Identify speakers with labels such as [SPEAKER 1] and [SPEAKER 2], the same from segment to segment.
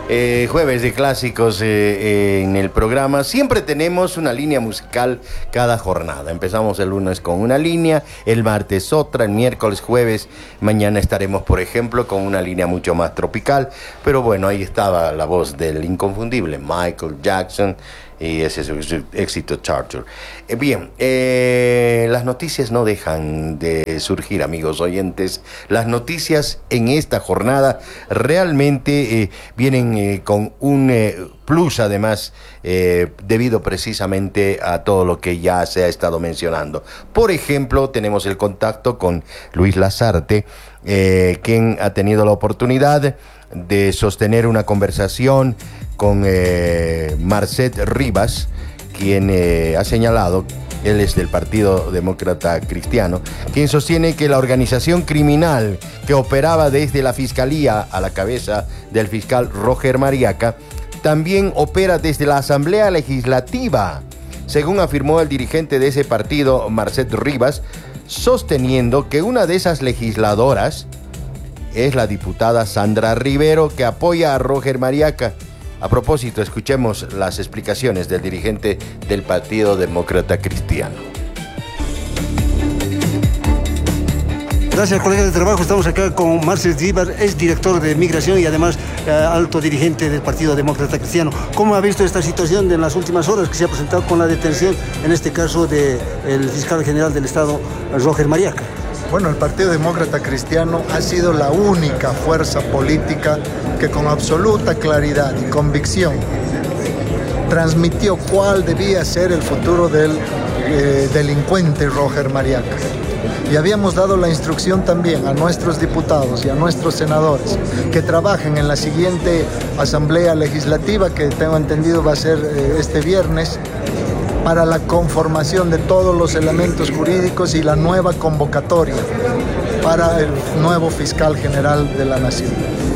[SPEAKER 1] Jueves de clásicos en el programa. Siempre tenemos una línea musical cada jornada. Empezamos el lunes con una línea, el martes otra, el miércoles, jueves. Mañana estaremos, por ejemplo, con una línea mucho más tropical. Pero bueno, ahí estaba la voz del inconfundible Michael Jackson y ese es su éxito Charger. Bien, las noticias no dejan de surgir, amigos oyentes. Las noticias en esta jornada realmente vienen con un plus, además, debido precisamente a todo lo que ya se ha estado mencionando. Por ejemplo, tenemos el contacto con Luis Lazarte, quien ha tenido la oportunidad de sostener una conversación con Marcet Rivas, quien ha señalado, él es del Partido Demócrata Cristiano, quien sostiene que la organización criminal que operaba desde la Fiscalía a la cabeza del fiscal Roger Mariaca, también opera desde la Asamblea Legislativa, según afirmó el dirigente de ese partido, Marcet Rivas, sosteniendo que una de esas legisladoras es la diputada Sandra Rivero, que apoya a Roger Mariaca. A propósito, escuchemos las explicaciones del dirigente del Partido Demócrata Cristiano.
[SPEAKER 2] Gracias, colegas de trabajo. Estamos acá con Marcet Rivas, es director de Migración y además alto dirigente del Partido Demócrata Cristiano. ¿Cómo ha visto esta situación en las últimas horas que se ha presentado con la detención, en este caso, del fiscal general del Estado, Roger Mariaca?
[SPEAKER 3] Bueno, el Partido Demócrata Cristiano ha sido la única fuerza política que con absoluta claridad y convicción transmitió cuál debía ser el futuro del delincuente Roger Mariaca. Y habíamos dado la instrucción también a nuestros diputados y a nuestros senadores que trabajen en la siguiente Asamblea Legislativa, que tengo entendido va a ser este viernes, para la conformación de todos los elementos jurídicos y la nueva convocatoria para el nuevo fiscal general de la Nación.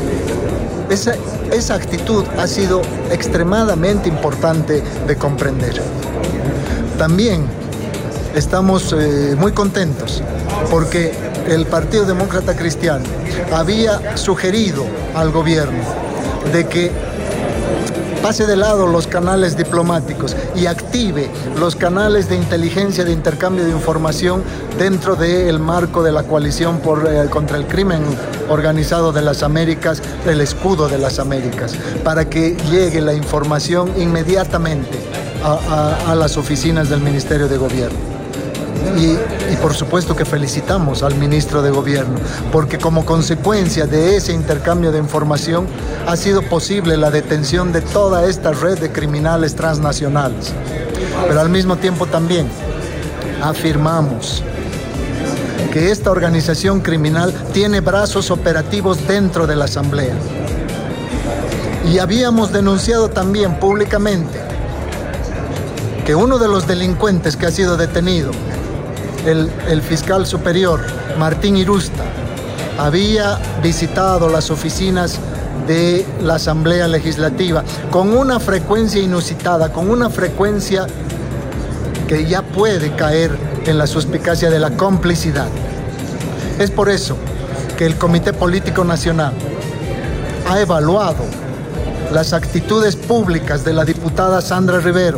[SPEAKER 3] Esa actitud ha sido extremadamente importante de comprender. También estamos muy contentos porque el Partido Demócrata Cristiano había sugerido al gobierno de que pase de lado los canales diplomáticos y active los canales de inteligencia, de intercambio de información dentro del marco de la coalición contra el crimen organizado de las Américas, el escudo de las Américas, para que llegue la información inmediatamente a las oficinas del Ministerio de Gobierno. Y por supuesto que felicitamos al ministro de Gobierno, porque como consecuencia de ese intercambio de información ha sido posible la detención de toda esta red de criminales transnacionales. Pero al mismo tiempo también afirmamos que esta organización criminal tiene brazos operativos dentro de la Asamblea. Y habíamos denunciado también públicamente que uno de los delincuentes que ha sido detenido, el fiscal superior Martín Irusta, había visitado las oficinas de la Asamblea Legislativa con una frecuencia inusitada, con una frecuencia que ya puede caer en la suspicacia de la complicidad. Es por eso que el Comité Político Nacional ha evaluado las actitudes públicas de la diputada Sandra Rivero,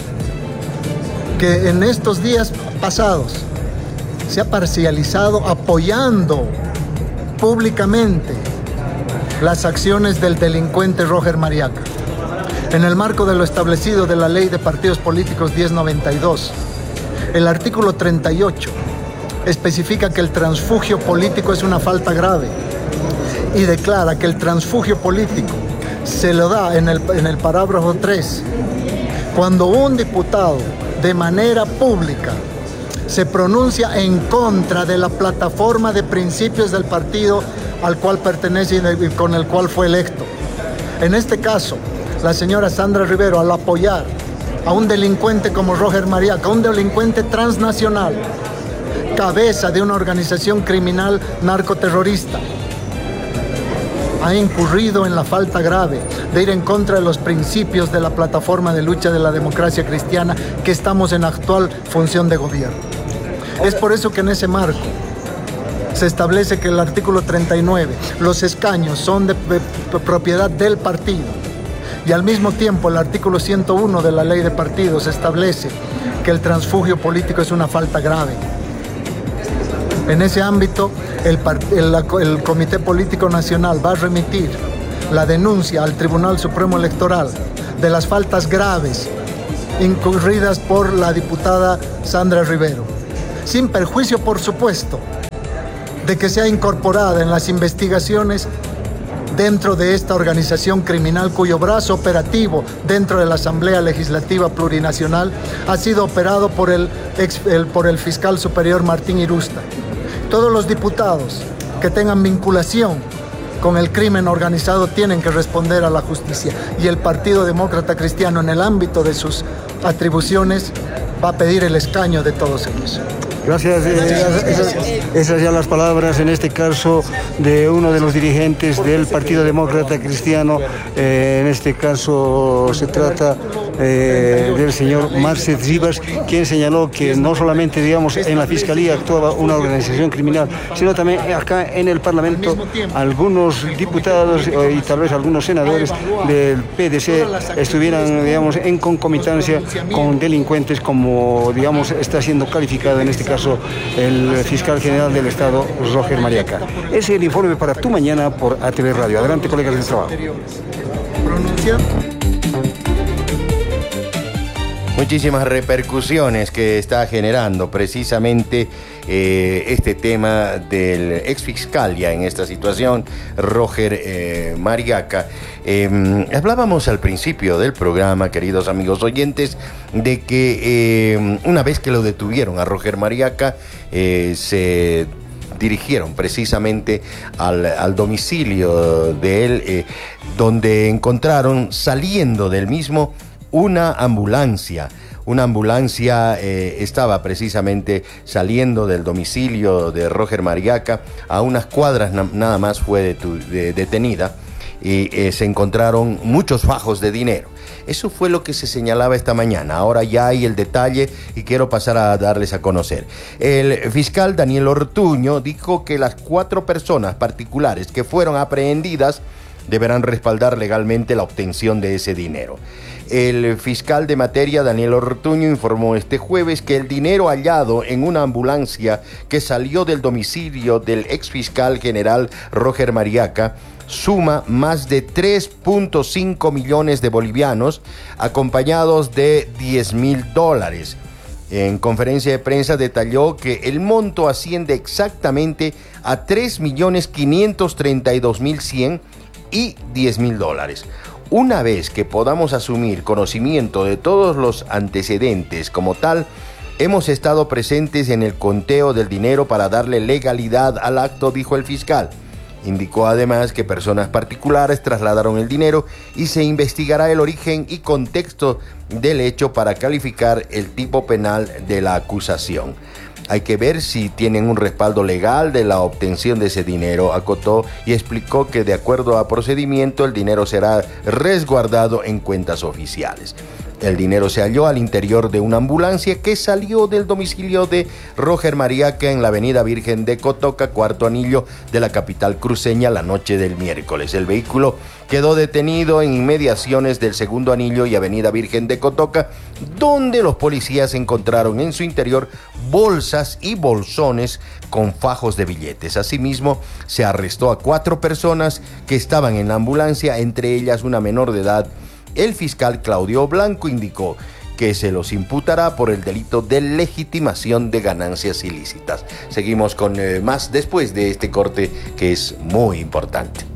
[SPEAKER 3] que en estos días pasados se ha parcializado apoyando públicamente las acciones del delincuente Roger Mariaca. En el marco de lo establecido de la Ley de Partidos Políticos 1092, el artículo 38 especifica que el transfugio político es una falta grave y declara que el transfugio político se lo da en el parágrafo 3 cuando un diputado de manera pública se pronuncia en contra de la plataforma de principios del partido al cual pertenece y con el cual fue electo. En este caso, la señora Sandra Rivero, al apoyar a un delincuente como Roger Mariaca, un delincuente transnacional, cabeza de una organización criminal narcoterrorista, ha incurrido en la falta grave de ir en contra de los principios de la plataforma de lucha de la democracia cristiana que estamos en actual función de gobierno. Es por eso que en ese marco se establece que el artículo 39, los escaños son de propiedad del partido, y al mismo tiempo el artículo 101 de la ley de partidos establece que el transfugio político es una falta grave. En ese ámbito, el Comité Político Nacional va a remitir la denuncia al Tribunal Supremo Electoral de las faltas graves incurridas por la diputada Sandra Rivero, sin perjuicio, por supuesto, de que sea incorporada en las investigaciones dentro de esta organización criminal cuyo brazo operativo dentro de la Asamblea Legislativa Plurinacional ha sido operado por el fiscal superior Martín Irusta. Todos los diputados que tengan vinculación con el crimen organizado tienen que responder a la justicia, y el Partido Demócrata Cristiano, en el ámbito de sus atribuciones, va a pedir el escaño de todos ellos.
[SPEAKER 2] Gracias. Esas ya las palabras, en este caso, de uno de los dirigentes del Partido Demócrata Cristiano. En este caso se trata del señor Marcet Rivas, quien señaló que no solamente, digamos, en la Fiscalía actuaba una organización criminal, sino también acá en el Parlamento algunos diputados y tal vez algunos senadores del PDC estuvieran, digamos, en concomitancia con delincuentes, como, digamos, está siendo calificado en este caso el fiscal general del Estado, Roger Mariaca. Ese es el informe para Tu Mañana por ATV Radio. Adelante, colegas de trabajo.
[SPEAKER 1] Muchísimas repercusiones que está generando precisamente este tema del exfiscal ya en esta situación, Roger Mariaca. Hablábamos al principio del programa, queridos amigos oyentes, de que una vez que lo detuvieron a Roger Mariaca, se dirigieron precisamente al domicilio de él, donde encontraron, saliendo del mismo, una ambulancia. Una ambulancia estaba precisamente saliendo del domicilio de Roger Mariaca. A unas cuadras nada más fue detenida, y se encontraron muchos fajos de dinero. Eso fue lo que se señalaba esta mañana. Ahora ya hay el detalle y quiero pasar a darles a conocer. El fiscal Daniel Ortuño dijo que las 4 personas particulares que fueron aprehendidas deberán respaldar legalmente la obtención de ese dinero. El fiscal de materia, Daniel Ortuño, informó este jueves que el dinero hallado en una ambulancia que salió del domicilio del exfiscal general Roger Mariaca suma más de 3.5 millones de bolivianos, acompañados de $10,000. En conferencia de prensa detalló que el monto asciende exactamente a 3.532.100 y $10,000. Una vez que podamos asumir conocimiento de todos los antecedentes como tal, hemos estado presentes en el conteo del dinero para darle legalidad al acto, dijo el fiscal. Indicó además que personas particulares trasladaron el dinero y se investigará el origen y contexto del hecho para calificar el tipo penal de la acusación. Hay que ver si tienen un respaldo legal de la obtención de ese dinero, acotó, y explicó que de acuerdo a procedimiento el dinero será resguardado en cuentas oficiales. El dinero se halló al interior de una ambulancia que salió del domicilio de Roger Mariaca en la avenida Virgen de Cotoca, cuarto anillo de la capital cruceña, la noche del miércoles. El vehículo quedó detenido en inmediaciones del segundo anillo y avenida Virgen de Cotoca, donde los policías encontraron en su interior bolsas y bolsones con fajos de billetes. Asimismo, se arrestó a 4 personas que estaban en la ambulancia, entre ellas una menor de edad. El fiscal Claudio Blanco indicó que se los imputará por el delito de legitimación de ganancias ilícitas. Seguimos con más después de este corte que es muy importante.